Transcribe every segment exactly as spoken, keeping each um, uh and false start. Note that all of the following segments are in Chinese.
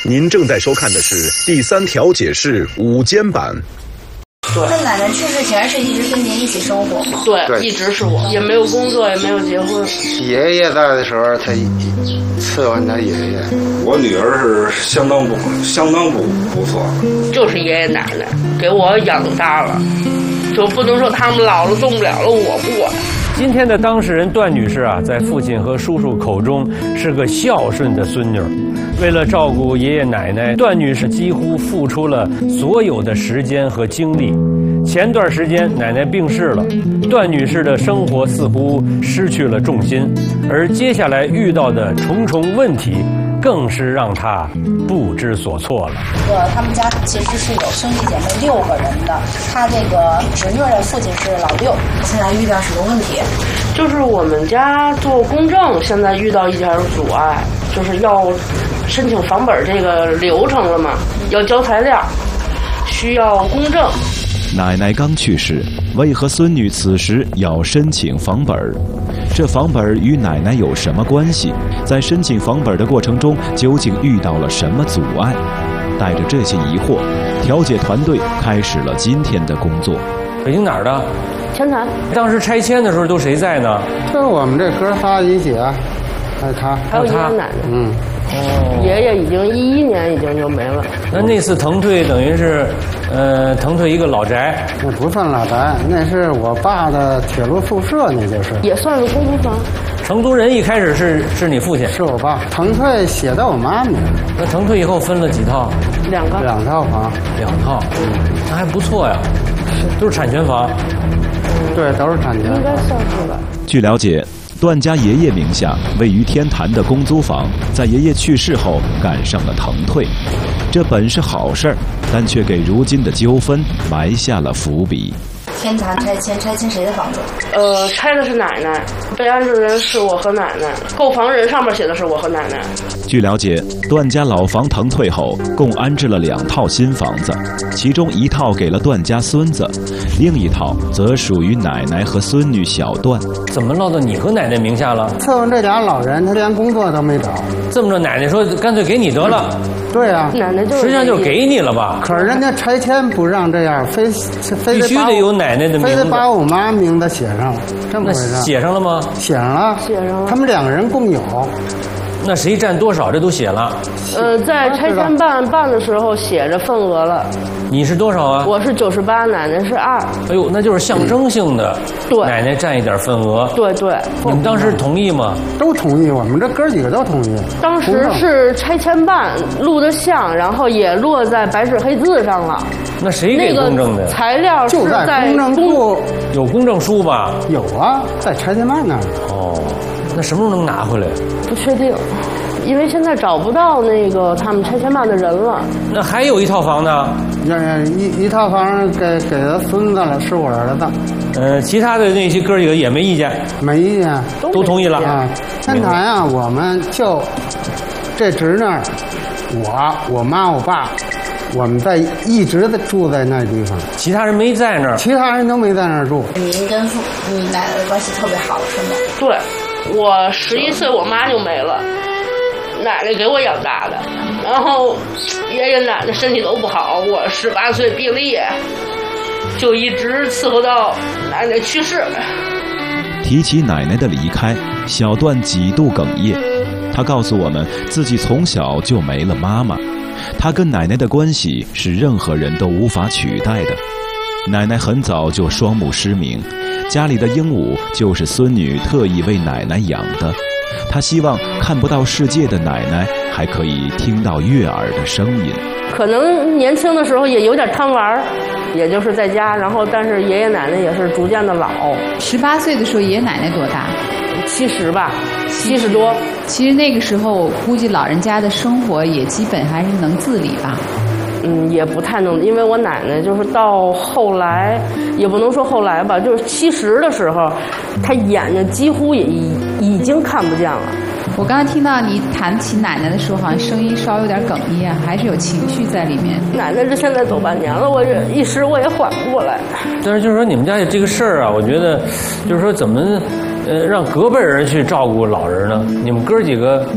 您正在收看的是第三调解室午间版。 那奶奶去世前是一直跟您一起生活吗？ 对，对一直是我，也没有工作，也没有结婚。 爷爷在的时候，他伺候他爷爷。 我女儿是相当不相当不不错， 就是爷爷奶奶给我养大了，就不能说他们老了动不了了，我不管。 今天的当事人段女士啊，在父亲和叔叔口中是个孝顺的孙女。为了照顾爷爷奶奶，段女士几乎付出了所有的时间和精力。前段时间奶奶病逝了，段女士的生活似乎失去了重心，而接下来遇到的重重问题更是让她不知所措了。 呃，他们家其实是有兄弟姐妹六个人的，他这个侄女的父亲是老六，现在遇到什么问题？ 就是我们家做公证，现在遇到一点阻碍，就是要申请房本这个流程了嘛，要交材料，需要公证。 奶奶刚去世，为何孙女此时要申请房本？这房本与奶奶有什么关系？在申请房本的过程中，究竟遇到了什么阻碍？带着这些疑惑，调解团队开始了今天的工作。 北京哪儿的？ 前台。 当时拆迁的时候都谁在呢？ 就是我们这哥仨一起啊，还有他， 还有爷爷奶奶。 嗯。 哦，爷爷已经一一年已经就没了。 那那次腾退等于是，呃，腾退一个老宅。 那不算老宅，那是我爸的铁路宿舍，那就是。 也算是公租房。 承租人一开始是是你父亲？ 是我爸。腾退写到我妈名。 那腾退以后分了几套？ 两个。 两套房。 两套，嗯，那还不错呀，都是产权房。 嗯、对，都是产权。 应该算是吧。 据了解。段家爷爷名下位于天坛的公租房，在爷爷去世后赶上了腾退，这本是好事儿，但却给如今的纠纷埋下了伏笔。 天坛拆迁，拆迁谁的房子？ 呃，拆的是奶奶，被安置人是我和奶奶，购房人上面写的是我和奶奶。 据了解，段家老房腾退后，共安置了两套新房子，其中一套给了段家孙子，另一套则属于奶奶和孙女小段。 怎么落到你和奶奶名下了？ 伺候这俩老人，他连工作都没找。 这么着，奶奶说干脆给你得了。 嗯、对啊， 奶奶就实际上就是给你了吧？ 可是人家拆迁不让这样，非非必须得有奶奶的名字， 非得把我妈名字写上，这么回事？ 写上了吗？ 写上了， 写上了。 他们两个人共有。 那谁占多少？这都写了。 呃，在拆迁办办的时候写着份额了。 你是多少啊？ 我是九十八，奶奶是二。 哎呦，那就是象征性的。 对。 奶奶占一点份额。 对对。 你们当时同意吗？ 都同意，我们这哥几个都同意。 当时是拆迁办录的像，然后也落在白纸黑字上了。 那谁给公证的？ 那个材料就在公证处。 有公证书吧？ 有啊，在拆迁办那儿。 哦。那什么时候能拿回来？ 不确定，因为现在找不到那个他们拆迁办的人了。 那还有一套房呢？ 一一套房给给他孙子了，是我儿子。 呃，其他的那些哥几个也没意见。 没意见， 都同意了啊。天坛啊，我们就这侄女，我、我妈、我爸，我们在一直的住在那地方。 其他人没在那儿。 其他人都没在那儿住。 您跟父你奶奶的关系特别好，是吗？ 对。我十一岁，我妈就没了，奶奶给我养大的，然后爷爷奶奶身体都不好，我十八岁毕了业，就一直伺候到奶奶去世。 提起奶奶的离开，小段几度哽咽。她告诉我们，自己从小就没了妈妈，她跟奶奶的关系是任何人都无法取代的。奶奶很早就双目失明。家里的鹦鹉就是孙女特意为奶奶养的，她希望看不到世界的奶奶还可以听到悦耳的声音。 可能年轻的时候也有点贪玩，也就是在家，然后但是爷爷奶奶也是逐渐的老。 十八岁的时候，爷爷奶奶多大？ 七十吧，七十多。 其实那个时候，我估计老人家的生活也基本还是能自理吧。 嗯，也不太能，因为我奶奶就是到后来，也不能说后来吧，就是七十的时候，她眼睛几乎也已已经看不见了。 我刚才听到你谈起奶奶的时候，好像声音稍有点哽咽，还是有情绪在里面。 奶奶这现在走半年了，我这一时我也缓不过来。 但是就是说你们家这个事儿啊，我觉得就是说怎么呃让隔辈人去照顾老人呢？你们哥几个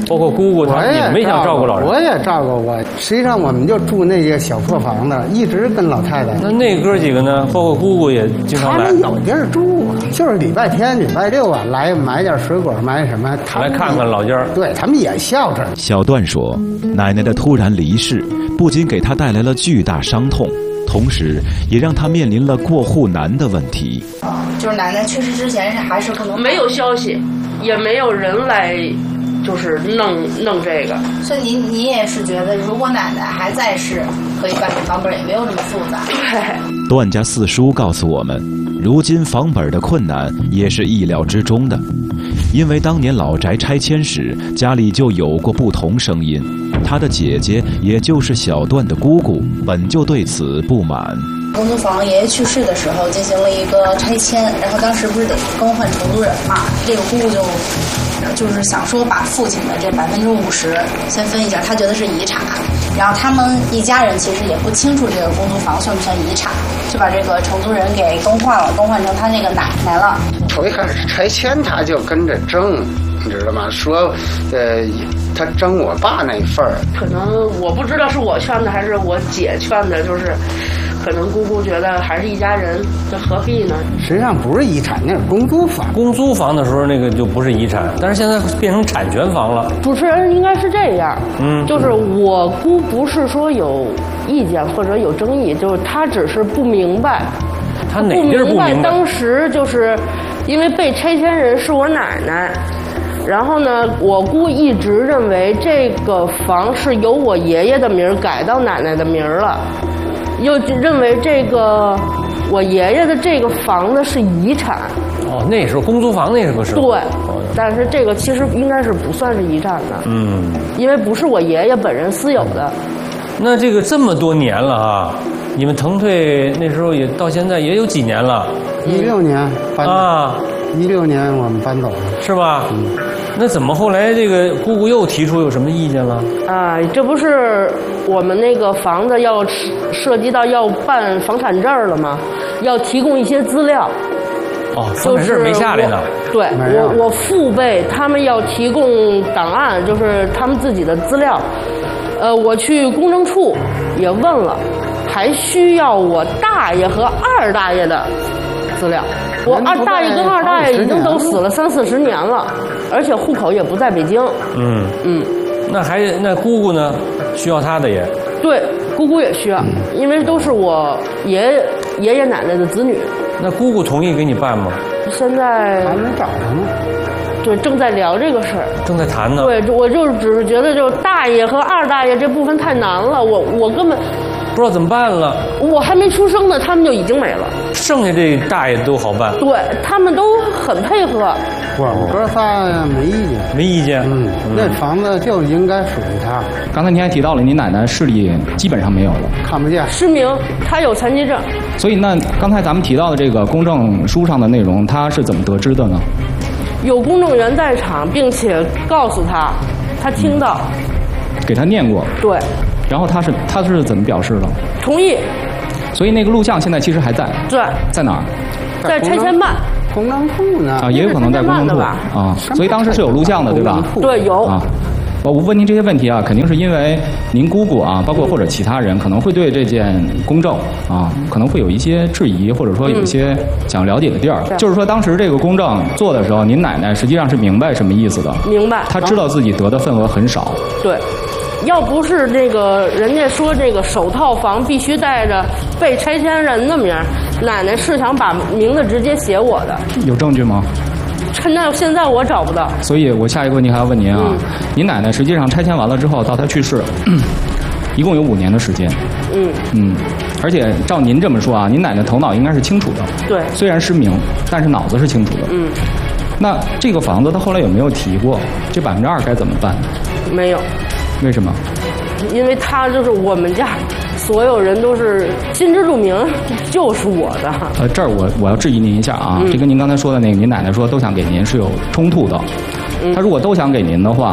包括姑姑他，你们没想照顾老人？ 我也照顾过。实际上，我们就住那些小破房子，一直跟老太太。 那那哥几个呢？包括姑姑也经常来。 他们有地儿住，就是礼拜天、礼拜六啊，来买点水果，买什么， 来看看老家。 对他们也孝顺。 小段说，奶奶的突然离世，不仅给他带来了巨大伤痛，同时也让他面临了过户难的问题。 就是奶奶去世之前是还是不能没有消息，也没有人来，就是弄弄这个。 所以您您也是觉得，如果奶奶还在世，可以办理房本也没有这么复杂。 对。 段家四叔告诉我们，如今房本的困难也是意料之中的，因为当年老宅拆迁时，家里就有过不同声音。他的姐姐，也就是小段的姑姑，本就对此不满。 公租房爷爷去世的时候进行了一个拆迁，然后当时不是得更换承租人嘛？这个姑姑就就是想说把父亲的这百分之五十先分一下，他觉得是遗产。然后他们一家人其实也不清楚这个公租房算不算遗产，就把这个承租人给更换了，更换成他那个奶奶了。 头一开始拆迁他就跟着争，你知道吗？说，呃，他争我爸那份儿。 可能我不知道是我劝的还是我姐劝的，就是可能姑姑觉得还是一家人，这何必呢？ 实际上不是遗产，那是公租房。 公租房的时候那个就不是遗产，但是现在变成产权房了。 主持人应该是这样，嗯，就是我姑不是说有意见或者有争议，就是她只是不明白。 他哪地儿不明白？ 当时就是因为被拆迁人是我奶奶，然后呢，我姑一直认为这个房是由我爷爷的名改到奶奶的名了，又认为这个我爷爷的这个房子是遗产。 哦，那时候公租房那是个时候。 对，但是这个其实应该是不算是遗产的。 嗯， 因为不是我爷爷本人私有的。 那这个这么多年了啊，你们腾退那时候也到现在也有几年了？ 一六年搬啊， 一六年我们搬走了， 是吧？嗯。那怎么后来这个姑姑又提出有什么意见了？ 啊，这不是我们那个房子要涉及到要办房产证了吗？要提供一些资料。 哦，房产证没下来呢。 对，我我父辈他们要提供档案，就是他们自己的资料。呃，我去公证处也问了，还需要我大爷和二大爷的资料。我二大爷跟二大爷已经都死了三四十年了，而且户口也不在北京。 嗯嗯，那还那姑姑呢？需要她的也。 对，姑姑也需要，因为都是我爷爷爷爷奶奶的子女。 那姑姑同意给你办吗？ 现在还没找着呢。 对，正在聊这个事儿， 正在谈呢。 对，我就只是觉得，就大爷和二大爷这部分太难了，我我根本不知道怎么办了。 我还没出生呢，他们就已经没了。 剩下这大爷都好办。 对，他们都很配合。 我哥仨没意见。 没意见。 嗯，那房子就应该属于他。 刚才您还提到了，您奶奶视力基本上没有了， 看不见， 失明，她有残疾症。 所以那刚才咱们提到的这个公证书上的内容，他是怎么得知的呢？ 有公证员在场，并且告诉他，他听到， 嗯、给他念过。 对。 然后他是他是怎么表示的？ 同意。 所以那个录像现在其实还在。 对。 在哪儿？ 在拆迁办。 公证处呢？ 啊，也有可能在公证处啊。所以当时是有录像的，对吧？ 对，有。 啊。我问您这些问题啊，肯定是因为您姑姑啊，包括或者其他人可能会对这件公证啊，可能会有一些质疑，或者说有一些想了解的地儿。嗯、就是说，当时这个公证做的时候，您奶奶实际上是明白什么意思的？ 明白。 她知道自己得的份额很少。 对。要不是这个人家说这个首套房必须带着被拆迁人的名，奶奶是想把名字直接写我的。 有证据吗？ 那现在我找不到。 所以我下一个问题还要问您啊，嗯、您奶奶实际上拆迁完了之后到她去世，一共有五年的时间。 嗯嗯，而且照您这么说啊，您奶奶头脑应该是清楚的。 对。虽然失明，但是脑子是清楚的。 嗯。 那这个房子她后来有没有提过？这百分之二该怎么办？ 没有。 为什么？ 因为他就是我们家所有人都是心知肚明，就是我的。 呃，这儿我我要质疑您一下啊， 嗯、 这跟您刚才说的那个，您奶奶说都想给您是有冲突的。 嗯、 他如果都想给您的话，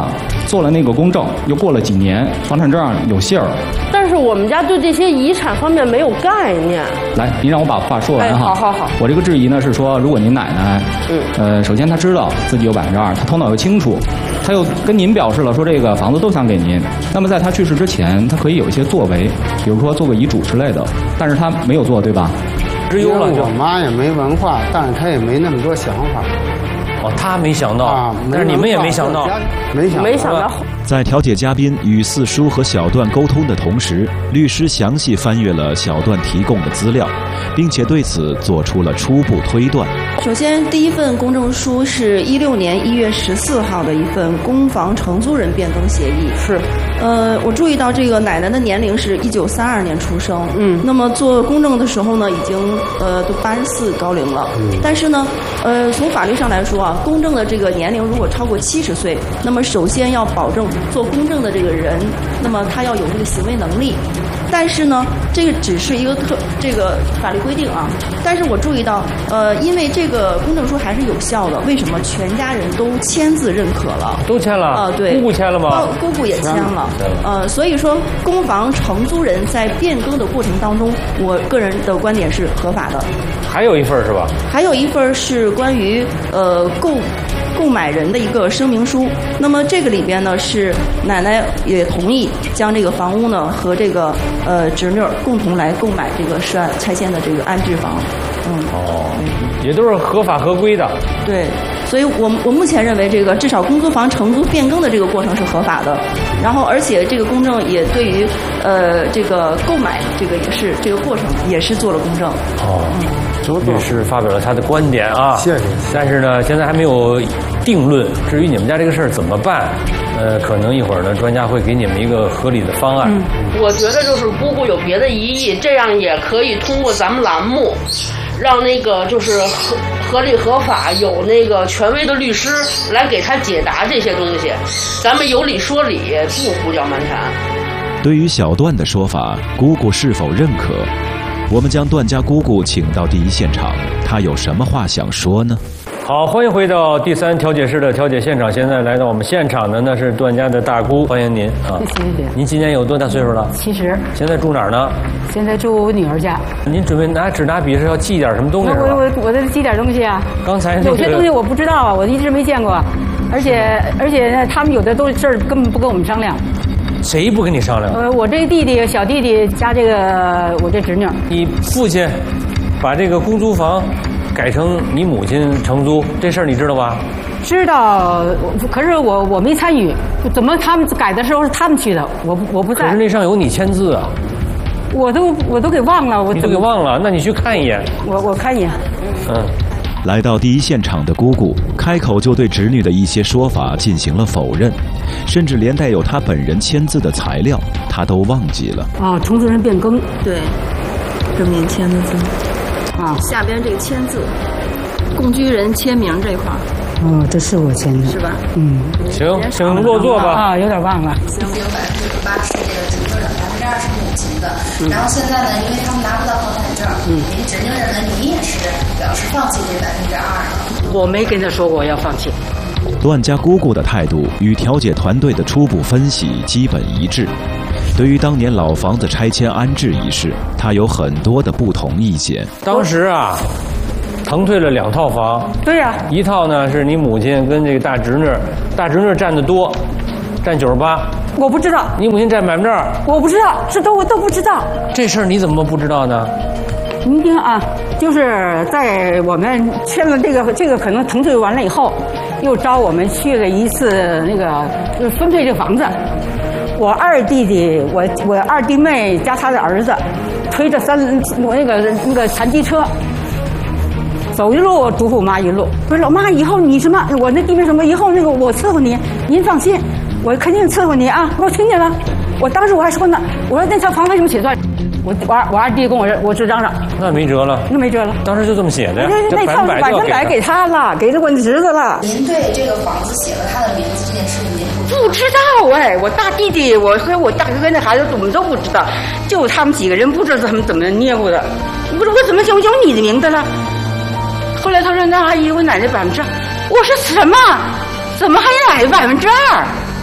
做了那个公证，又过了几年，房产证上有信儿。 但是我们家对这些遗产方面没有概念。 来，您让我把话说完哈。 哎、好好好。 我这个质疑呢是说，如果您奶奶，嗯，呃，首先她知道自己有百分之二，她头脑又清楚，她又跟您表示了说这个房子都想给您，那么在她去世之前，她可以有一些作为，比如说做个遗嘱之类的，但是她没有做，对吧？ 因为我妈也没文化，但是她也没那么多想法。 哦，她没想到，啊、但是你们也没想到， 没想到， 没想到。 在调解嘉宾与四叔和小段沟通的同时，律师详细翻阅了小段提供的资料，并且对此做出了初步推断。 首先，第一份公证书是一六年一月十四号的一份公房承租人变更协议。 是。 呃，我注意到这个奶奶的年龄是一九三二年出生。嗯。那么做公证的时候呢，已经呃都八十四高龄了。嗯。但是呢，呃，从法律上来说啊，公证的这个年龄如果超过七十岁，那么首先要保证做公证的这个人，那么他要有这个行为能力。但是呢，这个只是一个特这个法律规定啊。但是我注意到，呃，因为这个公证书还是有效的，为什么全家人都签字认可了？ 都签了啊、 呃？对， 姑姑签了吗？ 哦，姑姑也签了。呃，所以说，公房承租人在变更的过程当中，我个人的观点是合法的。 还有一份是吧？ 还有一份是关于呃购。购买人的一个声明书，那么这个里边呢是奶奶也同意将这个房屋呢和这个呃侄女共同来购买这个涉案拆迁的这个安置房，嗯， 哦，也都是合法合规的。 对，所以我我目前认为这个至少公租房承租变更的这个过程是合法的，然后而且这个公证也对于呃这个购买这个也是这个过程也是做了公证。 哦。嗯律师发表了他的观点啊， 谢谢。 但是呢，现在还没有定论。至于你们家这个事儿怎么办，呃，可能一会儿呢，专家会给你们一个合理的方案。 嗯、我觉得就是姑姑有别的疑义，这样也可以通过咱们栏目，让那个就是合合理合法、有那个权威的律师来给他解答这些东西。咱们有理说理，不胡搅蛮缠。 对于小段的说法，姑姑是否认可？我们将段家姑姑请到第一现场，她有什么话想说呢？ 好，欢迎回到第三调解室的调解现场。现在来到我们现场的呢是段家的大姑，欢迎您啊！ 谢谢您。 您今年有多大岁数了？ 七十。 现在住哪儿呢？ 现在住我女儿家。 您准备拿纸拿笔是要记点什么东西？ 我我我在记点东西啊。 刚才、那个、 有些东西我不知道啊，我一直没见过，而且而且呢，他们有的都事儿根本不跟我们商量。 谁不跟你商量？ 呃，我这个弟弟、小弟弟加这个我这侄女。 你父亲把这个公租房改成你母亲承租，这事儿你知道吧？ 知道，可是我我没参与，怎么他们改的时候是他们去的，我我不在。 可是那上有你签字啊。 我都我都给忘了，我你都给忘了，那你去看一眼。 我我看一眼。 嗯。来到第一现场的姑姑开口就对侄女的一些说法进行了否认，甚至连带有她本人签字的材料她都忘记了。 啊，承租人变更， 对，这面签的字啊，下边这个签字，共居人签名这块儿。 哦，这是我签的， 是吧？ 嗯， 行，请落座吧。 啊，有点忘了。 行，有百分之八是这个承租人，百分之二是母亲的。嗯、然后现在呢，因为他们拿不到房产证，嗯，您侄女认为你也是表示放弃这百分之二了。 我没跟他说过要放弃。 段家姑姑的态度与调解团队的初步分析基本一致。对于当年老房子拆迁安置一事，她有很多的不同意见。 当时啊。腾退了两套房， 对呀、啊， 一套呢是你母亲跟这个大侄女，大侄女占的多，占九十八， 我不知道， 你母亲占百分之二， 我不知道，这都我都不知道。 这事儿你怎么不知道呢？ 您听啊，就是在我们签了这个这个可能腾退完了以后，又招我们去了一次那个就是分配这个房子。我二弟弟，我我二弟妹加他的儿子，推着三我那个那个残疾车。走一路嘱咐我妈一路，我说老妈，以后你什么，我那弟妹什么，以后那个我伺候你，您放心，我肯定伺候你啊！我听见了，我当时我还说呢，我说那套房为什么写错？我我二我二弟跟我我直嚷嚷， 那没辙了， 那没辙了， 当时就这么写的呀， 那那套百分百给他了，给了我侄子了。 您对这个房子写了他的名字这件事情，您不知道哎，我大弟弟，我和我大哥那孩子我们都不知道，就他们几个人不知道他们怎么捏乎的，我说我怎么就有你的名字了？后来他说：“那阿姨，我奶奶百分之二。”我说：“什么？怎么还奶奶百分之二？”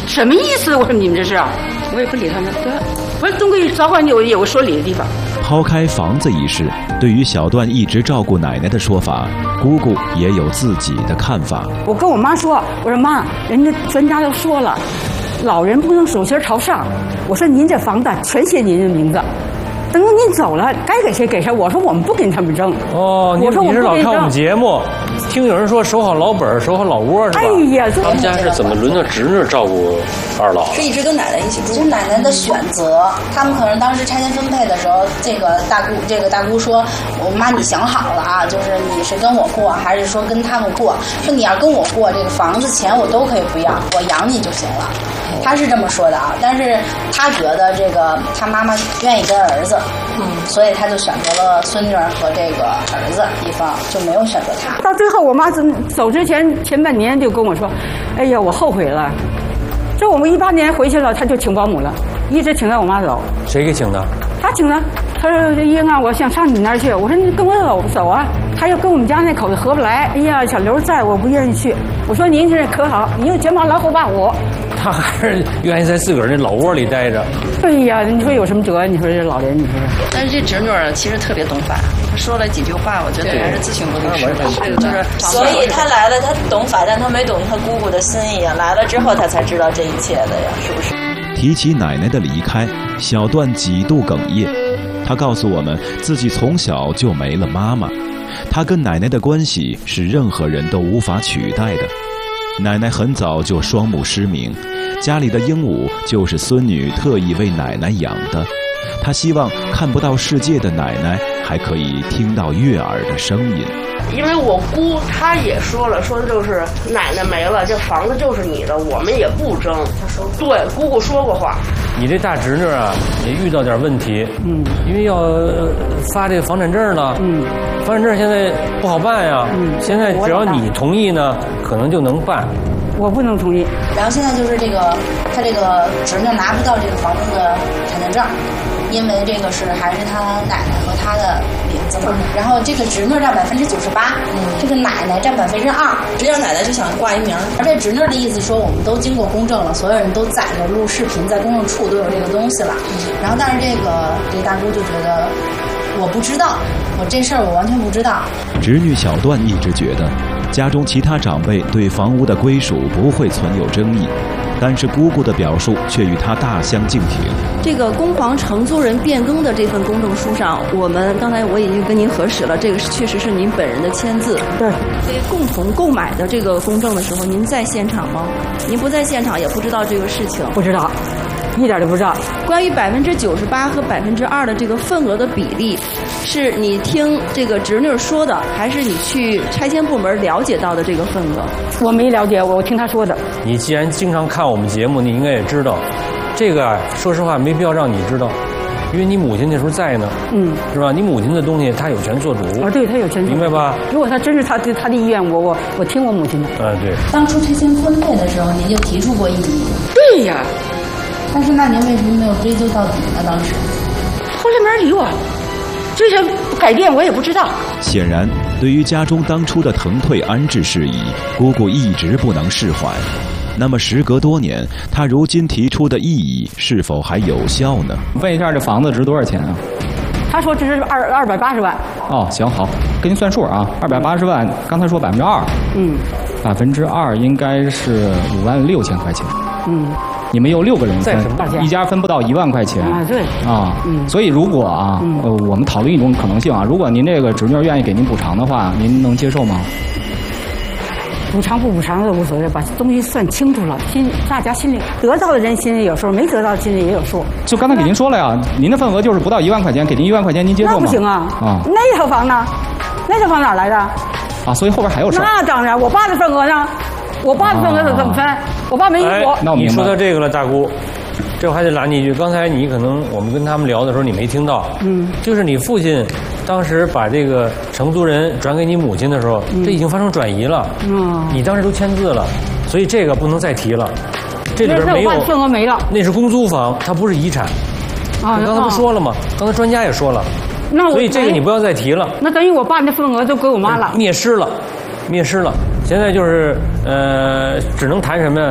什么意思？我说你们这是，我也不理他们。对，我说总归早晚有有说理的地方。 抛开房子一事，对于小段一直照顾奶奶的说法，姑姑也有自己的看法。 我跟我妈说，我说妈，人家专家都说了，老人不能手心朝上。我说您这房子全写您的名字。等您走了，该给谁给谁。我说我们不跟他们争。 哦，你你是老看我们节目，听有人说守好老本，守好老窝是吧？ 哎呀， 他们家是怎么轮到侄女照顾二老？ 是一直跟奶奶一起住。是奶奶的选择，他们可能当时拆迁分配的时候，这个大姑这个大姑说：“我妈，你想好了啊，就是你是跟我过，还是说跟他们过？说你要跟我过，这个房子钱我都可以不要，我养你就行了。”他是这么说的啊，但是他觉得这个他妈妈愿意跟儿子。嗯，所以他就选择了孙女和这个儿子一方，就没有选择他。 到最后，我妈走之前前半年就跟我说：“哎呀，我后悔了。”这我们一八年回去了，他就请保姆了，一直请到我妈走。 谁给请的？ 他请的。他说：“英啊，我想上你那儿去。”我说：“你跟我走走啊。”他又跟我们家那口子合不来。哎呀，小刘在，我不愿意去。我说：“您这可好，你又前跑老后怕我。” 他还是愿意在自个儿那老窝里待着。 哎呀，你说有什么辙？你说这老人，你说。 但是这侄女儿其实特别懂法，她说了几句话，我觉得还是咨询过律师的。就是， 所以她来了，她懂法，但她没懂她姑姑的心意啊。来了之后，她才知道这一切的呀，是不是？ 提起奶奶的离开，小段几度哽咽。她告诉我们，自己从小就没了妈妈，她跟奶奶的关系是任何人都无法取代的。奶奶很早就双目失明，家里的鹦鹉就是孙女特意为奶奶养的。她希望看不到世界的奶奶还可以听到悦耳的声音。 因为我姑她也说了，说就是奶奶没了，这房子就是你的，我们也不争。对，姑姑说过话。 你这大侄女啊，也遇到点问题，嗯，因为要发这个房产证呢，嗯，房产证现在不好办呀，嗯，现在只要你同意呢，可能就能办。 我不能同意。 然后现在就是这个，他这个侄女拿不到这个房子的产权证，因为这个是还是他奶奶和他的名字嘛。然后这个侄女占百分之九十八，嗯，这个奶奶占百分之二。 这样奶奶就想挂一名。 而这侄女的意思说，我们都经过公证了，所有人都载着录视频，在公证处都有这个东西了。然后但是这个这个大姑就觉得，我不知道，我这事儿我完全不知道。 侄女小段一直觉得，家中其他长辈对房屋的归属不会存有争议，但是姑姑的表述却与她大相径庭。 这个公房承租人变更的这份公证书上，我们刚才我已经跟您核实了，这个确实是您本人的签字。 对。 对共同购买的这个公证的时候，您在现场吗？您不在现场，也不知道这个事情。 不知道。一点都不知道。 关于百分之九十八和百分之二的这个份额的比例，是你听这个侄女说的，还是你去拆迁部门了解到的这个份额？ 我没了解，我听他说的。 你既然经常看我们节目，你应该也知道，这个啊，说实话没必要让你知道，因为你母亲那时候在呢，嗯，是吧？你母亲的东西她有权做主。 啊，对，她有权做主， 明白吧？ 如果她真是她的她的意愿，我我我听我母亲的。 啊，对。 当初拆迁分配的时候，您就提出过异议。 对呀。 但是那您为什么没有追究到底呢？当时， 后来没人理我，这些改变我也不知道。 显然，对于家中当初的腾退安置事宜，姑姑一直不能释怀。那么，时隔多年，她如今提出的异议是否还有效呢？ 问一下，这房子值多少钱啊？ 他说这是二二百八十万。 哦，行好，给您算数啊，二百八十万。刚才说百分之二，嗯，百分之二应该是五万六千块钱。嗯。你们有六个人分，一家分不到一万块钱啊，对啊，嗯，所以如果啊，嗯、呃，我们讨论一种可能性啊，如果您这个侄女愿意给您补偿的话，您能接受吗？ 补偿不补偿的无所谓，把东西算清楚了，心大家心里得到的人心里有数，没得到的心里也有数。 就刚才给您说了呀，您的份额就是不到一万块钱，给您一万块钱，您接受吗？ 那不行啊，啊，那套房呢？那套房哪来的？ 啊，所以后边还有事。 那当然，我爸的份额呢？我爸的份额怎么分？我爸没依我。 那你说到这个了，大姑，这我还得拦你一句。刚才你可能我们跟他们聊的时候你没听到，嗯，就是你父亲当时把这个承租人转给你母亲的时候，嗯、这已经发生转移了，嗯，你当时都签字了，所以这个不能再提了。这里边没有份额没了， 那是公租房，它不是遗产。啊，刚才不说了吗？刚才专家也说了，那所以这个你不要再提了。 那等于我爸那份额都给我妈了， 灭失了，灭失了。现在就是呃，只能谈什么？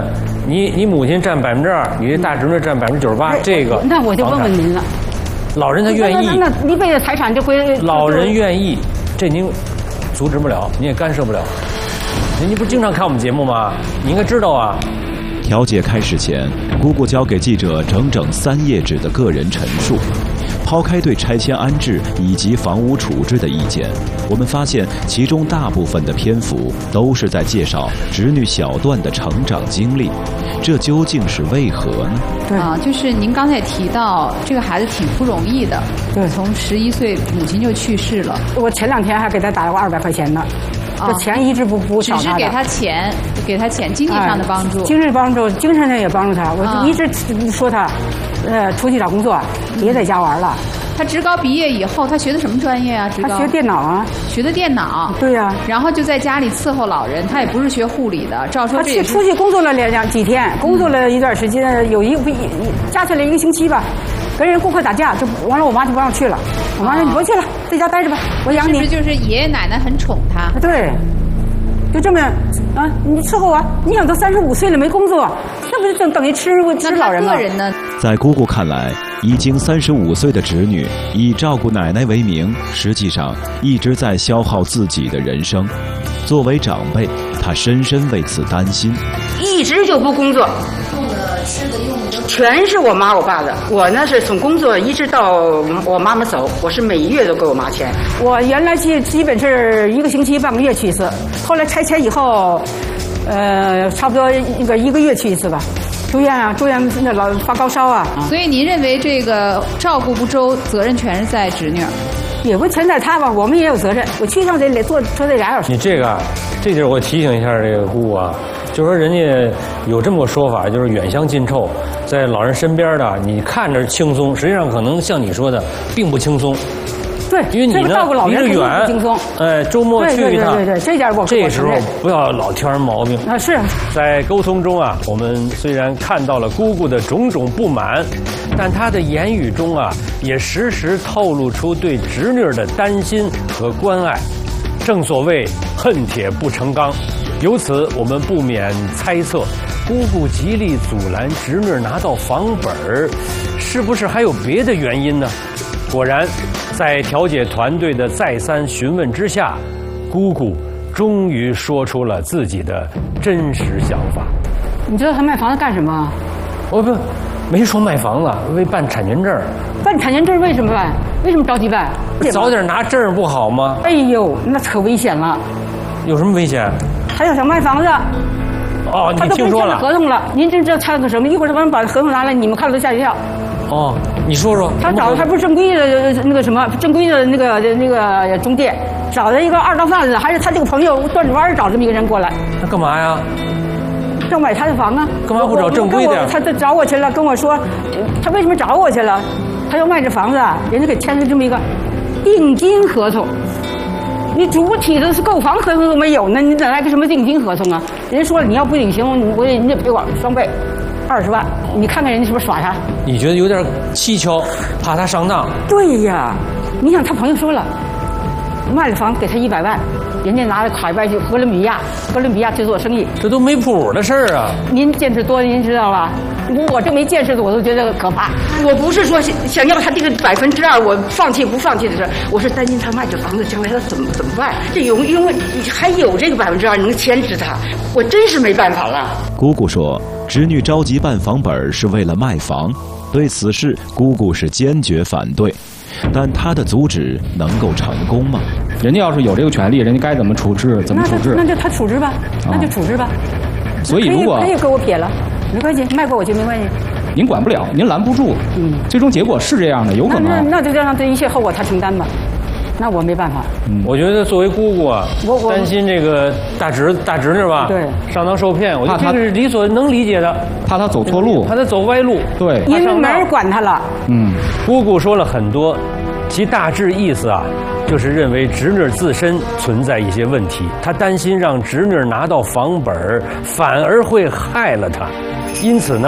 你你母亲占百分之二，你这大侄女占百分之九十八，这个那我就问问您了， 老人他愿意， 那那一辈子财产就归老人愿意，这您阻止不了，你也干涉不了。你不经常看我们节目吗？你应该知道啊。 调解开始前，姑姑交给记者整整三页纸的个人陈述。抛开对拆迁安置以及房屋处置的意见，我们发现其中大部分的篇幅都是在介绍侄女小段的成长经历，这究竟是为何呢？ 啊，就是您刚才也提到，这个孩子挺不容易的， 对， 从十一岁母亲就去世了。 我前两天还给他打过二百块钱呢。这钱一直不不少他的， 只是给他钱，给他钱，经济上的帮助， 哎、精神帮助，精神上也帮助他。我就一直说他，呃，出去找工作，别在家玩了。 他职高毕业以后，他学的什么专业啊？职高他学电脑啊， 学的电脑。 对呀、啊。 然后就在家里伺候老人，他也不是学护理的。照说他去出去工作了两两几天，工作了一段时间，有一一加起来一个星期吧。跟人顾客打架，就完了，我妈就不让去了。我妈说：“你不去了，在家待着吧，我养你。” 是不是就是爷爷奶奶很宠他？ 对，就这么啊，你伺候我，你想都三十五岁了没工作，那不是等等于吃吃老人吗？ 个人呢？ 在姑姑看来，已经三十五岁的侄女以照顾奶奶为名，实际上一直在消耗自己的人生。作为长辈，她深深为此担心。 一直就不工作。 吃的用的全是我妈我爸的，我呢是从工作一直到我妈妈走，我是每月都给我妈钱。我原来基基本是一个星期半个月去一次，后来拆迁以后，呃，差不多那个一个月去一次吧。住院啊，住院那老发高烧啊。 所以您认为这个照顾不周，责任全是在侄女？ 也不全在她吧，我们也有责任。我去上得得坐坐这俩小时。 你这个，这就是我提醒一下这个姑姑啊。就说人家有这么个说法，就是远香近臭，在老人身边的，你看着轻松，实际上可能像你说的，并不轻松。 对， 因为你呢离着远， 轻松。 哎，周末去一趟， 对对对对，这点我这时候不要老挑人毛病啊。是在沟通中啊，我们虽然看到了姑姑的种种不满，但她的言语中啊，也时时透露出对侄女的担心和关爱。正所谓恨铁不成钢。由此，我们不免猜测，姑姑极力阻拦侄女拿到房本儿，是不是还有别的原因呢？果然，在调解团队的再三询问之下，姑姑终于说出了自己的真实想法。 你知道他卖房子干什么？ 我不没说卖房子，为办产权证。 办产权证为什么办？为什么着急办？ 早点拿证不好吗？ 哎呦，那可危险了。 有什么危险？ 他要想卖房子， 哦，你听说了？ 合同了，您这这掺个什么？一会儿他们把合同拿来，你们看了都吓一跳。 哦，你说说。 他找的还不是正规的那个什么正规的那个那个中介，找的一个二道贩子，还是他这个朋友转着弯找这么一个人过来。 他干嘛呀？ 要买他的房啊。 干嘛不找正规的呀？ 他他找我去了，跟我说，他为什么找我去了？他要卖这房子，人家给签了这么一个定金合同。你主体的是购房合同都没有呢，你哪来个什么定金合同啊？人家说了，你要不履行，我你得赔我双倍，二十万。你看看人家是不是耍他？ 你觉得有点蹊跷，怕他上当？ 对呀，你想他朋友说了，卖了房给他一百万，人家拿了海外去哥伦比亚，哥伦比亚去做生意， 这都没谱的事儿啊！ 您见识多，您知道吧？我这没见识的，我都觉得可怕。我不是说想要他这个百分之二，我放弃不放弃的事，我是担心他卖这房子将来他怎么怎么办？这有因为还有这个百分之二能牵制他，我真是没办法了。 姑姑说，侄女着急办房本是为了卖房，对此事姑姑是坚决反对。但她的阻止能够成功吗？ 人家要是有这个权利，人家该怎么处置怎么处置？ 那就他处置吧，那就处置吧。 所以如果可以给我撇了。没关系，卖过我就没关系。 您管不了，您拦不住。嗯，最终结果是这样的，有可能。 那那那就让这一切后果他承担吧，那我没办法。 嗯，我觉得作为姑姑啊， 我我担心这个大侄大侄女吧， 对， 上当受骗，我觉得这个是理所能理解的。 怕他走错路， 怕他走歪路。 对， 因为没人管他了。 嗯，姑姑说了很多，其大致意思啊，就是认为侄女自身存在一些问题，她担心让侄女拿到房本反而会害了她。因此呢，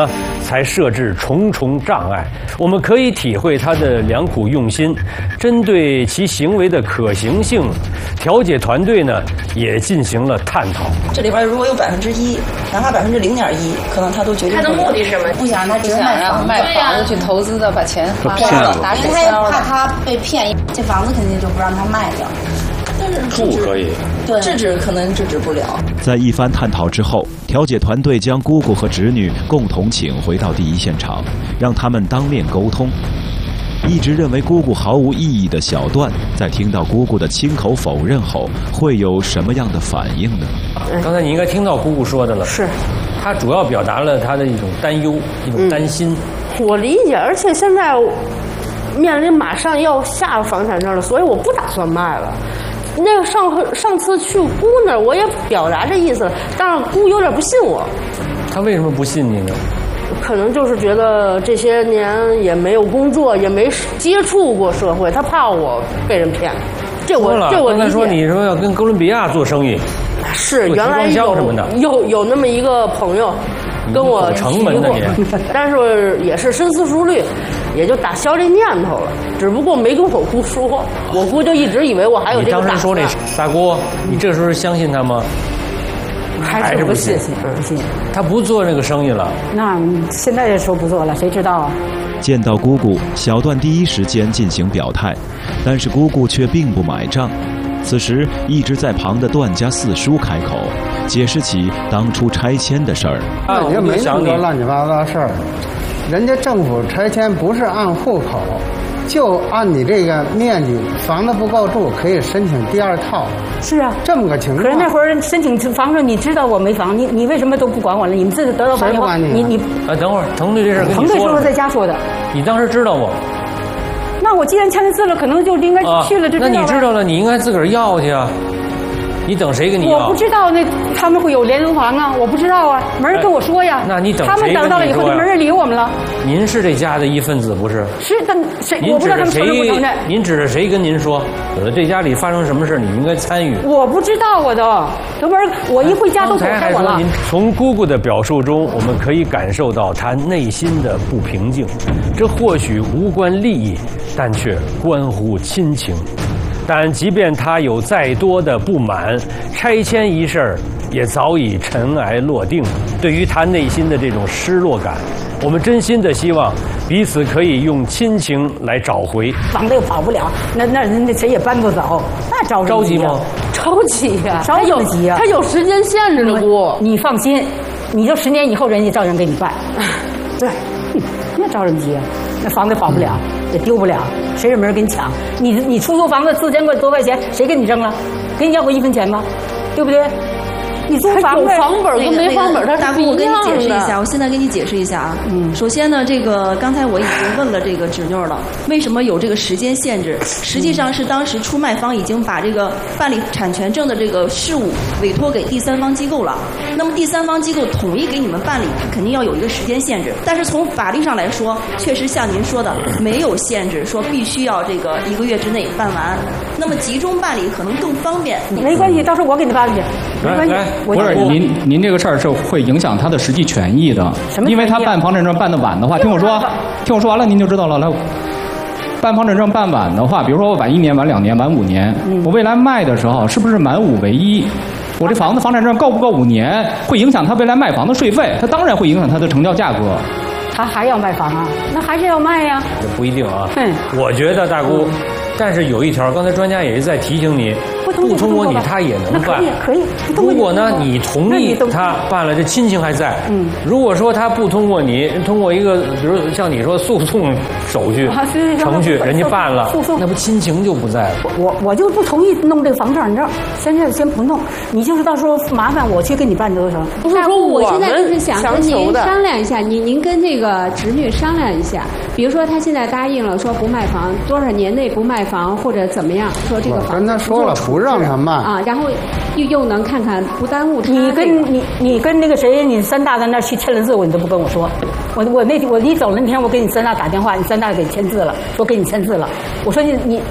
才设置重重障碍。我们可以体会他的良苦用心，针对其行为的可行性，调解团队呢也进行了探讨。 这里边如果有百分之一，哪怕百分之零点一，可能他都决定不了。 他的目的是什么？不想让他只是卖房， 卖房子去投资的，把钱花了，打水他也漂怕他被骗，这房子肯定就不让他卖掉。 但是住可以， 对，制止可能制止不了。 在一番探讨之后，调解团队将姑姑和侄女共同请回到第一现场，让他们当面沟通。一直认为姑姑毫无意义的小段，在听到姑姑的亲口否认后，会有什么样的反应呢？ 刚才你应该听到姑姑说的了， 是， 她主要表达了她的一种担忧，一种担心。 嗯、我理解，而且现在面临马上要下房产证了，所以我不打算卖了。那个上上次去姑那儿，我也表达这意思了，但是姑有点不信我。 她为什么不信你呢？ 可能就是觉得这些年也没有工作，也没接触过社会，他怕我被人骗。这我这我理解。 刚才说你说要跟哥伦比亚做生意， 是原来有有有那么一个朋友跟我城门的你， 但是也是深思熟虑，也就打消这念头了。只不过没跟我姑说，我姑就一直以为我还有这个打算。 你当时说那大姑，你这时候相信他吗？ 还是不信，不信。 他不做这个生意了。 那现在说不做了，谁知道啊？ 见到姑姑，小段第一时间进行表态，但是姑姑却并不买账。此时，一直在旁的段家四叔开口，解释起当初拆迁的事儿。 那也没那么多乱七八糟事儿，人家政府拆迁不是按户口。就按你这个面积，房子不够住，可以申请第二套。 是啊， 这么个情况。 可是那会儿申请房子，你知道我没房，你你为什么都不管我了？你们自己得到房以后，你你啊，等会儿滕队这事儿跟你说了。 滕队说在家说的。 你当时知道不？ 那我既然签了字了，可能就应该去了，就知道了。 那你知道了，你应该自个儿要去啊。你等谁给你要？ 我不知道那他们会有连轮房啊，我不知道啊，没人跟我说呀。 那你等他们等到了以后就没人理我们了。 您是这家的一份子不是？ 是，但谁我不知道他们承认不承认。 您指着谁跟您说？有的这家里发生什么事，你应该参与。 我不知道我都，要不然我一回家都躲开我了。 从姑姑的表述中，我们可以感受到她内心的不平静。这或许无关利益，但却关乎亲情。但即便他有再多的不满，拆迁一事也早已尘埃落定。对于他内心的这种失落感，我们真心的希望彼此可以用亲情来找回。 房子又跑不了，那那那谁也搬不走，那着着急吗？ 着急呀， 着急呀， 他有时间限制的姑。 你放心，你就十年以后人家照样给你办。对，那着什么急啊？那房子跑不了，也丢不了，谁也没人跟你抢。你你出租房子四千块多块钱，谁给你扔了？给你要过一分钱吗？对不对？你租房有房本跟没房本，它大姑，我跟你解释一下，我现在给你解释一下啊。嗯，首先呢，这个刚才我已经问了这个侄女了，为什么有这个时间限制？实际上是当时出卖方已经把这个办理产权证的这个事务委托给第三方机构了。那么第三方机构统一给你们办理，它肯定要有一个时间限制。但是从法律上来说，确实像您说的，没有限制，说必须要这个一个月之内办完。那么集中办理可能更方便。 没关系，到时候我给你办去，没关系。 不是您，您这个事儿是会影响他的实际权益的，因为他办房产证办得晚的话，听我说，听我说完了您就知道了。来，办房产证办晚的话，比如说我晚一年、晚两年、晚五年，我未来卖的时候是不是满五为一？我这房子房产证够不够五年，会影响他未来卖房的税费，他当然会影响他的成交价格。 他还要卖房啊？那还是要卖呀。 这不一定啊。嗯，我觉得大姑。但是有一条，刚才专家也是在提醒你，不通过你他也能办。 可以，可以。 如果呢你同意他办了，这亲情还在。嗯。如果说他不通过你，通过一个比如像你说诉讼手续、程序，人家办了，那不亲情就不在了。 我我就不同意弄这个房产证，现在先不弄，你就是到时候麻烦我去给你办得成。 不是说我现在就是想跟您商量一下，您您跟那个侄女商量一下，比如说他现在答应了说不卖房，多少年内不卖房或者怎么样，说这个房跟他说了不让他卖啊，然后又又能看看不耽误他。 你跟你你跟那个谁，你三大在那去签了字，我你都不跟我说。我我那我你走了那天，我给你三大打电话，你三大给签字了，说给你签字了。我说你你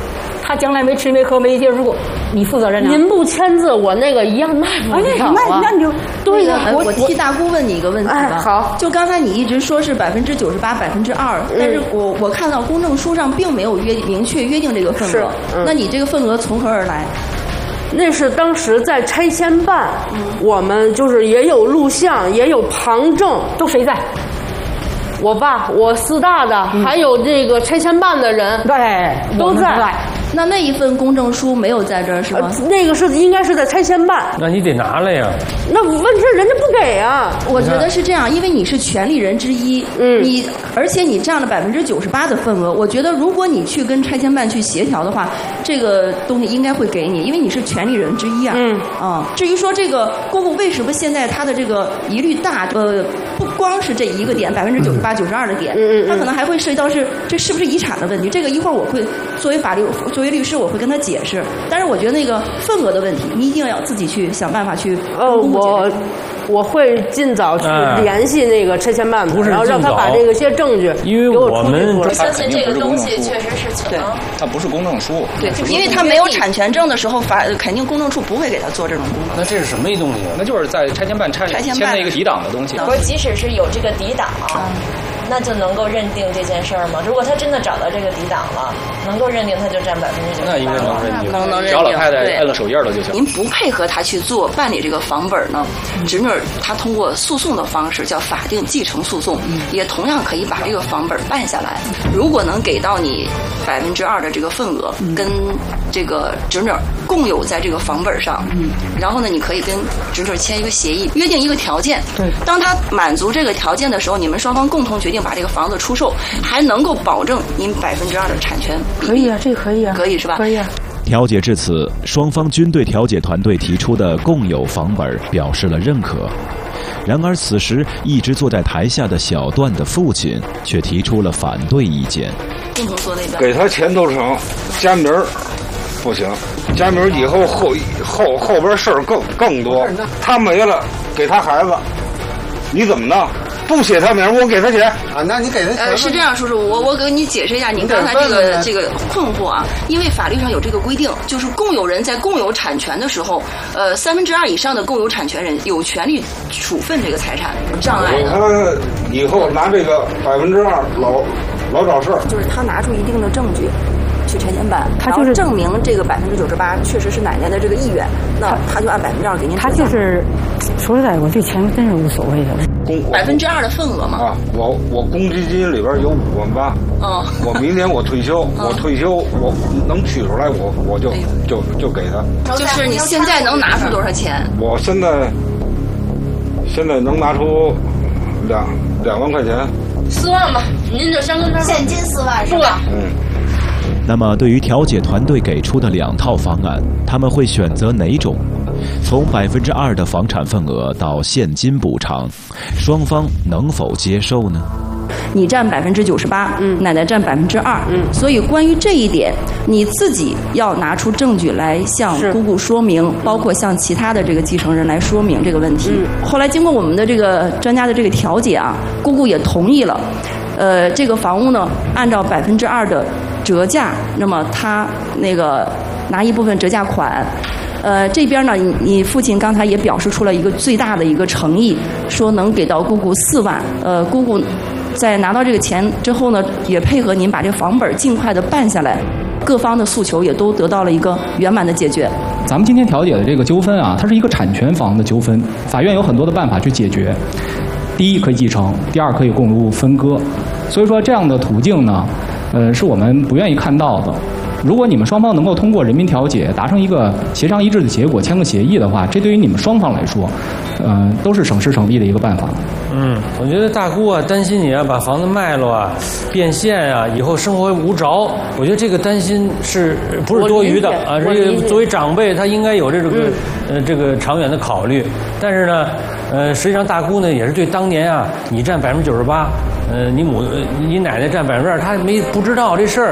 他将来没吃没喝没接触，你负责任啊。 您不签字，我那个一样卖不了啊。 那那你就对呀、 啊。我我替大姑问你一个问题吧。 哎、好， 就刚才你一直说是百分之九十八、百分之二，但是我我看到公证书上并没有约明确约定这个份额。嗯、那你这个份额从何而来？ 那是当时在拆迁办，嗯、我们就是也有录像，也有旁证， 都谁在？ 我爸、我四大的，嗯、还有这个拆迁办的人， 对， 都在。 那那一份公证书没有在这儿是吗？ 呃、那个是应该是在拆迁办。 那你得拿来呀。 那问题是人家不给啊。 我觉得是这样，因为你是权利人之一，嗯，你而且你占了百分之九十八的份额。我觉得如果你去跟拆迁办去协调的话，这个东西应该会给你，因为你是权利人之一啊。嗯啊。至于说这个姑姑为什么现在她的这个疑虑大，呃，不光是这一个点，百分之九十八、九十二的点，嗯嗯，她可能还会涉及到是这是不是遗产的问题。这个一会儿我会作为法律作为律师我会跟他解释，但是我觉得那个份额的问题，你一定要自己去想办法去。 呃，我我会尽早去联系那个拆迁办， 不是然后让他把这个些证据因为我们我相信这个东西确实是存的，它不是公证书。 对，因为他没有产权证的时候，法肯定公证处不会给他做这种公证。 那这是什么东西？那就是在拆迁办拆签的一个抵档的东西。 不是，即使是有这个抵档。那就能够认定这件事儿吗？如果他真的找到这个抵档了，能够认定他就占百分之九十八， 那应该能认定， 能能认定。 只要老太太按了手印了就行。 您不配合他去做办理这个房本呢，侄女她通过诉讼的方式叫法定继承诉讼，嗯、也同样可以把这个房本办下来。如果能给到你百分之二的这个份额，嗯、跟这个侄女共有在这个房本上，嗯、然后呢，你可以跟侄女签一个协议，约定一个条件。对，当他满足这个条件的时候，你们双方共同决定把这个房子出售，还能够保证您百分之二的产权。 可以啊，这个可以啊， 可以是吧？ 可以啊。 调解至此，双方均对调解团队提出的共有房本表示了认可。然而，此时一直坐在台下的小段的父亲却提出了反对意见。 共同做那个， 给他钱都成，加名儿不行，加名儿以后后后后边事儿更更多。他没了，给他孩子，你怎么弄？不写他名，我给他钱啊？那你给他钱？ 呃，是这样，叔叔，我我给你解释一下您刚才这个这个困惑啊。因为法律上有这个规定，就是共有人在共有产权的时候，呃，三分之二以上的共有产权人有权利处分这个财产，有障碍的。 他以后拿这个百分之二老老找事儿， 就是他拿出一定的证据。去拆迁办， 他就是证明这个百分之九十八确实是奶奶的这个意愿，那他就按百分之二给您。 他就是说实在，我对钱真是无所谓的。 百分之二的份额嘛。 啊，我我公积金里边有五万八。嗯。我明年我退休，嗯、我退休我能取出来，我我就就就给他。 就是你现在能拿出多少钱？ 我现在现在能拿出两两万块钱。 四万吧，您就先跟他现金四万是吧？ 嗯。 那么，对于调解团队给出的两套方案，他们会选择哪种？从百分之二的房产份额到现金补偿，双方能否接受呢？ 你占百分之九十八，嗯，奶奶占百分之二，嗯，所以关于这一点，你自己要拿出证据来向姑姑说明，包括向其他的这个继承人来说明这个问题。嗯、后来经过我们的这个专家的这个调解啊，姑姑也同意了，呃，这个房屋呢，按照百分之二的折价，那么他那个拿一部分折价款。呃，这边呢，你你父亲刚才也表示出了一个最大的一个诚意，说能给到姑姑四万。呃，姑姑在拿到这个钱之后呢，也配合您把这个房本尽快的办下来，各方的诉求也都得到了一个圆满的解决。 咱们今天调解的这个纠纷啊，它是一个产权房的纠纷，法院有很多的办法去解决。第一可以继承，第二可以共入分割，所以说这样的途径呢，呃，是我们不愿意看到的。如果你们双方能够通过人民调解达成一个协商一致的结果，签个协议的话，这对于你们双方来说，呃，都是省时省力的一个办法。 嗯，我觉得大姑啊，担心你啊把房子卖了啊，变现啊，以后生活无着。我觉得这个担心是不是多余的啊？这个作为长辈，他应该有这个、嗯、呃这个长远的考虑。但是呢，呃，实际上大姑呢也是对当年啊，你占百分之九十八，呃，你母你奶奶占百分之二，她没不知道这事儿。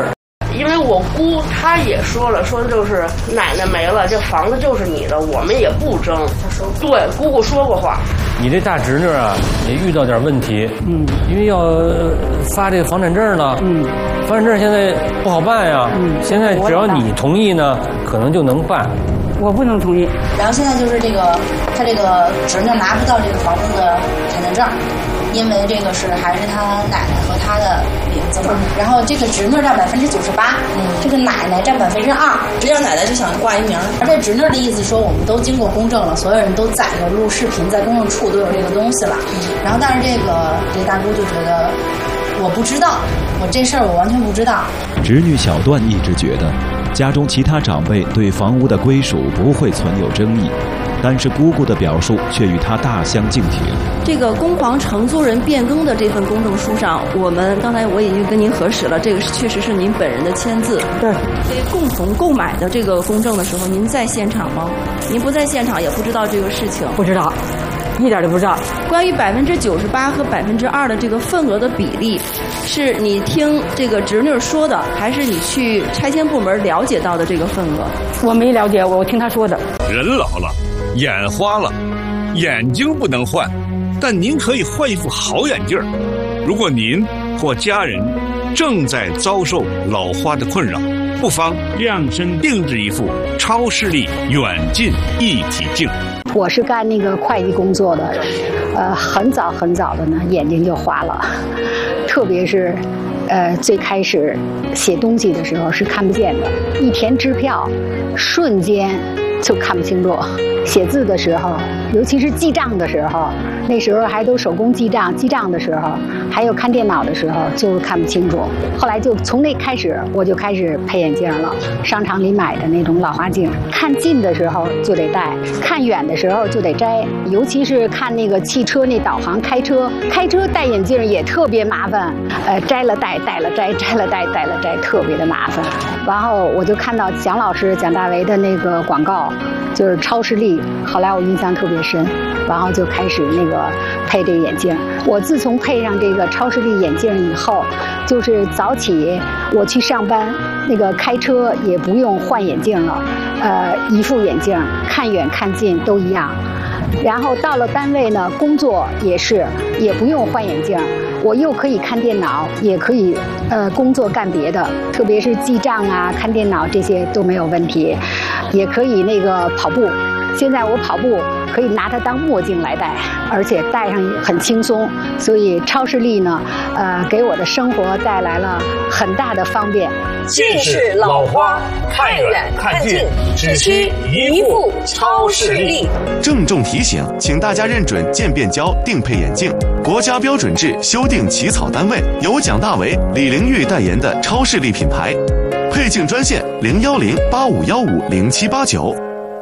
因为我姑她也说了，说就是奶奶没了，这房子就是你的，我们也不争。对，姑姑说过话。 你这大侄女啊，也遇到点问题，嗯，因为要发这个房产证了，嗯，房产证现在不好办呀，嗯，现在只要你同意呢，可能就能办。 我不能同意。 然后现在就是这个，他这个侄女拿不到这个房子的产权证，因为这个是还是他奶奶和他的名字嘛。然后这个侄女占百分之九十八，嗯，这个奶奶占百分之二。 实际上奶奶就想挂一名。 而这侄女的意思说，我们都经过公证了，所有人都载着录视频，在公证处都有这个东西了。然后但是这个这大姑就觉得我不知道，我这事儿我完全不知道。 侄女小段一直觉得家中其他长辈对房屋的归属不会存有争议，但是姑姑的表述却与她大相径庭。 这个公房承租人变更的这份公证书上，我们刚才我已经跟您核实了，这个确实是您本人的签字。 对， 共同购买的这个公证的时候，您在现场吗？您不在现场，也不知道这个事情。 不知道。一点都不知道。 关于百分之九十八和百分之二的这个份额的比例，是你听这个侄女说的，还是你去拆迁部门了解到的这个份额？ 我没了解，我听她说的。 人老了，眼花了，眼睛不能换，但您可以换一副好眼镜。如果您或家人正在遭受老花的困扰，不妨量身定制一副超视力远近一体镜。 我是干那个会计工作的，呃，很早很早的呢，眼睛就花了，特别是，呃，最开始写东西的时候是看不见的，一填支票，瞬间就看不清楚。写字的时候，尤其是记账的时候，那时候还都手工记账，记账的时候，还有看电脑的时候，就看不清楚。后来就从那开始，我就开始配眼镜了，商场里买的那种老花镜，看近的时候就得戴，看远的时候就得摘。尤其是看那个汽车那导航，开车开车戴眼镜也特别麻烦，呃，摘了戴，戴了摘，摘了戴，戴了摘，特别的麻烦。然后我就看到蒋老师蒋大为的那个广告，就是超视力。后来我印象特别深，然后就开始那个配这个眼镜。我自从配上这个超视力眼镜以后，就是早起我去上班，那个开车也不用换眼镜了，呃，一副眼镜看远看近都一样。然后到了单位呢，工作也是也不用换眼镜，我又可以看电脑，也可以呃工作干别的，特别是记账啊、看电脑这些都没有问题，也可以那个跑步。现在我跑步可以拿它当墨镜来戴，而且戴上很轻松，所以超视力呢，呃，给我的生活带来了很大的方便。 近视老花，看远看近，只需一副超视力。 郑重提醒，请大家认准渐变焦定配眼镜，国家标准制修订起草单位由蒋大为、李玲玉代言的超视力品牌。配镜专线零幺零八五幺五零七八九。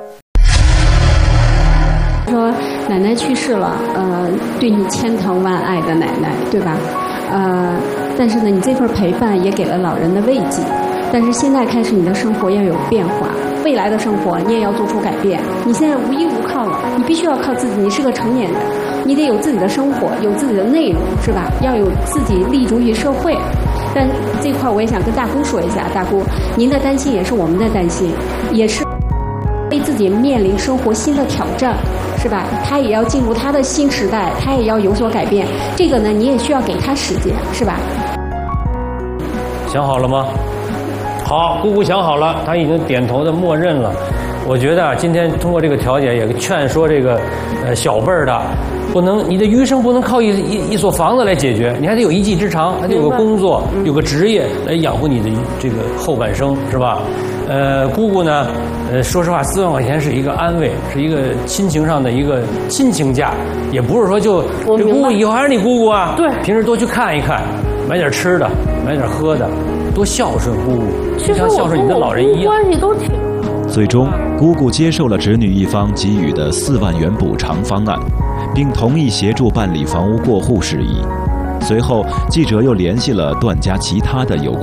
说奶奶去世了，呃，对你千疼万爱的奶奶，对吧？呃，但是呢，你这份陪伴也给了老人的慰藉。但是现在开始，你的生活要有变化，未来的生活你也要做出改变。你现在无依无靠了，你必须要靠自己。你是个成年人，你得有自己的生活，有自己的内容，是吧？要有自己立足于社会。但这块我也想跟大姑说一下，大姑，您的担心也是我们的担心，也是为自己面临生活新的挑战。是吧？他也要进入他的新时代，他也要有所改变。这个呢，你也需要给他时间，是吧？ 想好了吗？好，姑姑想好了，她已经点头的默认了。我觉得啊，今天通过这个调解，也劝说这个呃小辈儿的，不能你的余生不能靠一一一所房子来解决，你还得有一技之长，还得有个工作，有个职业来养活你的这个后半生，是吧？呃，姑姑呢，呃，说实话，四万块钱是一个安慰，是一个亲情上的一个亲情价，也不是说就这姑姑以后还是你姑姑啊。对，平时多去看一看，买点吃的，买点喝的，多孝顺姑姑，就像孝顺你的老人一样。 关系都挺。 最终，姑姑接受了侄女一方给予的四万元补偿方案，并同意协助办理房屋过户事宜。随后，记者又联系了段家其他的有关